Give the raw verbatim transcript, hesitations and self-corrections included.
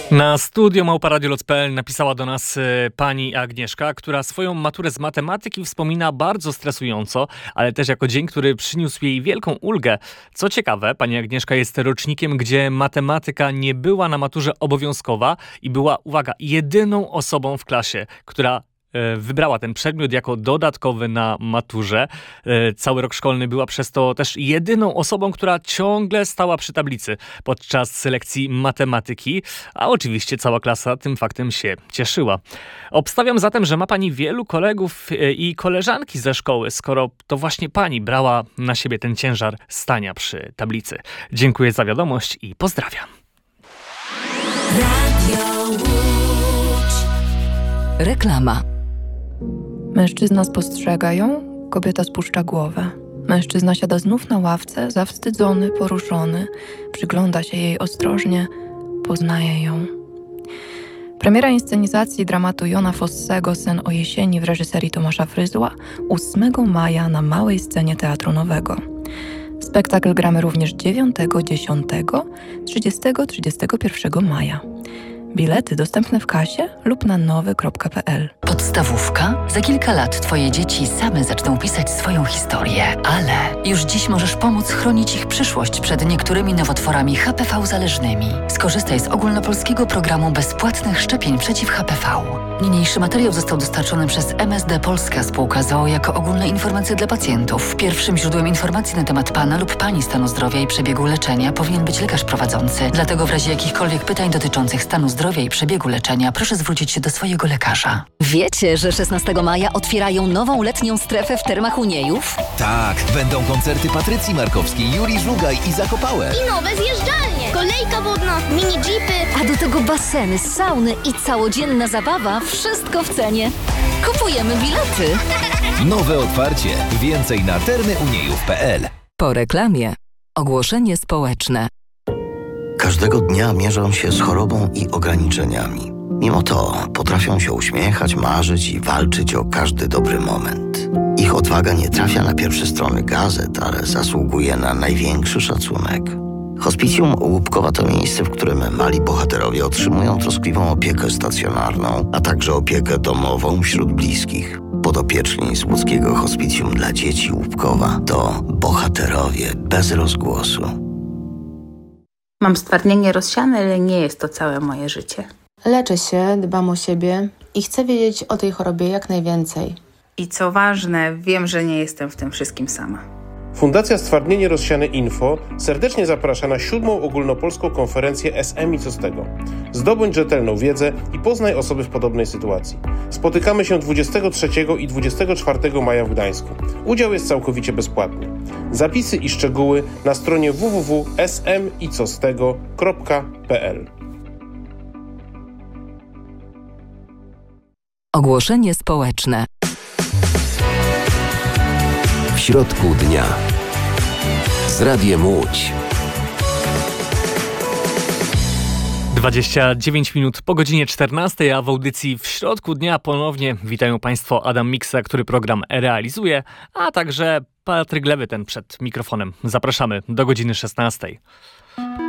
Na studio małpa radio loc kropka pe el napisała do nas y, pani Agnieszka, która swoją maturę z matematyki wspomina bardzo stresująco, ale też jako dzień, który przyniósł jej wielką ulgę. Co ciekawe, pani Agnieszka jest rocznikiem, gdzie matematyka nie była na maturze obowiązkowa i była, uwaga, jedyną osobą w klasie, która wybrała ten przedmiot jako dodatkowy na maturze. Cały rok szkolny była przez to też jedyną osobą, która ciągle stała przy tablicy podczas lekcji matematyki, a oczywiście cała klasa tym faktem się cieszyła. Obstawiam zatem, że ma pani wielu kolegów i koleżanki ze szkoły, skoro to właśnie pani brała na siebie ten ciężar stania przy tablicy. Dziękuję za wiadomość i pozdrawiam. Reklama. Mężczyzna spostrzega ją, kobieta spuszcza głowę. Mężczyzna siada znów na ławce, zawstydzony, poruszony. Przygląda się jej ostrożnie, poznaje ją. Premiera inscenizacji dramatu Jona Fossego Sen o jesieni w reżyserii Tomasza Fryzła ósmego maja na małej scenie Teatru Nowego. Spektakl gramy również dziewiątego, dziesiątego, trzydziestego, trzydziestego pierwszego maja. Bilety dostępne w kasie lub na nowy kropka pe el. Podstawówka? Za kilka lat twoje dzieci same zaczną pisać swoją historię, ale już dziś możesz pomóc chronić ich przyszłość przed niektórymi nowotworami ha pe we zależnymi. Skorzystaj z ogólnopolskiego programu bezpłatnych szczepień przeciw ha pe we. Niniejszy materiał został dostarczony przez em es de Polska Spółka z o o jako ogólne informacje dla pacjentów. Pierwszym źródłem informacji na temat pana lub pani stanu zdrowia i przebiegu leczenia powinien być lekarz prowadzący. Dlatego w razie jakichkolwiek pytań dotyczących stanu zdrowia i przebiegu leczenia proszę zwrócić się do swojego lekarza. Wiecie, że szesnastego maja otwierają nową letnią strefę w Termach Uniejów? Tak, będą koncerty Patrycji Markowskiej, Juri Żugaj i Zakopałe. I nowe zjeżdżalnie, kolejka wodna, mini jeepy. A do tego baseny, sauny i całodzienna zabawa, wszystko w cenie. Kupujemy bilety. Nowe otwarcie. Więcej na termy uniejów kropka pe el. Po reklamie. Ogłoszenie społeczne. Każdego dnia mierzą się z chorobą i ograniczeniami. Mimo to potrafią się uśmiechać, marzyć i walczyć o każdy dobry moment. Ich odwaga nie trafia na pierwsze strony gazet, ale zasługuje na największy szacunek. Hospicjum Łupkowa to miejsce, w którym mali bohaterowie otrzymują troskliwą opiekę stacjonarną, a także opiekę domową wśród bliskich. Podopieczni z łódzkiego Hospicjum dla dzieci Łupkowa to bohaterowie bez rozgłosu. Mam stwardnienie rozsiane, ale nie jest to całe moje życie. Leczę się, dbam o siebie i chcę wiedzieć o tej chorobie jak najwięcej. I co ważne, wiem, że nie jestem w tym wszystkim sama. Fundacja Stwardnienie Rozsiane Info serdecznie zaprasza na siódmą ogólnopolską konferencję es em i co z tego. Zdobądź rzetelną wiedzę i poznaj osoby w podobnej sytuacji. Spotykamy się dwudziestego trzeciego i dwudziestego czwartego maja w Gdańsku. Udział jest całkowicie bezpłatny. Zapisy i szczegóły na stronie w w w kropka es em i co z tego kropka pe el. Ogłoszenie społeczne. W środku dnia. Z Radiem Łódź. dwadzieścia dziewięć minut po godzinie czternastej, a w audycji W środku dnia ponownie witają Państwo Adam Miksa, który program realizuje, a także Patryk Lewy, ten przed mikrofonem. Zapraszamy do godziny szesnastej.